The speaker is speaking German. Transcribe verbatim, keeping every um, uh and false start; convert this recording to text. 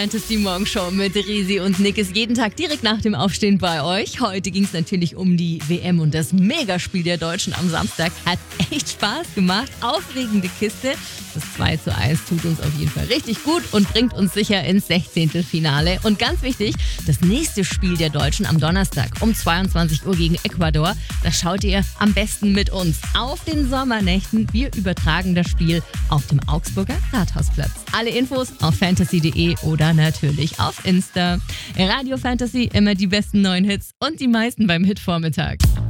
Fantasy Morgenshow mit Risi und Nick ist jeden Tag direkt nach dem Aufstehen bei euch. Heute ging es natürlich um die W M und das Megaspiel der Deutschen am Samstag. Hat echt Spaß gemacht. Aufregende Kiste. Das zwei zu eins tut uns auf jeden Fall richtig gut und bringt uns sicher ins Sechzehntelfinale. Und ganz wichtig, das nächste Spiel der Deutschen am Donnerstag um zweiundzwanzig Uhr gegen Ecuador. Das schaut ihr am besten mit uns auf den Sommernächten. Wir übertragen das Spiel auf dem Augsburger Rathausplatz. Alle Infos auf fantasy punkt de oder natürlich auf Insta. Radio Fantasy, immer die besten neuen Hits und die meisten beim Hitvormittag.